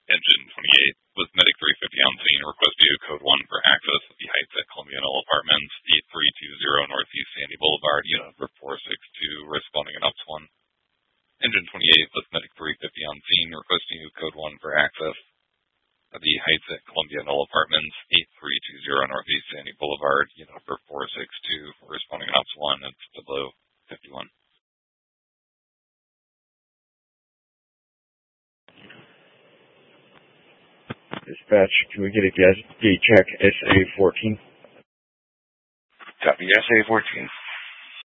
Engine 28 with Medic 350 on scene. Request view code 1 for access at the Heights at Columbia Knoll Apartments, 8320 Northeast Sandy Boulevard, unit number 462, responding in UPS 1. Engine 28 with Medic 350 on scene. Request view code 1 for access at the Heights at Columbia Knoll Apartments, 8320 Northeast Sandy Boulevard, unit number 462, responding in UPS 1. It's below 51. Dispatch, can we get a gate check SA-14? Copy, SA-14.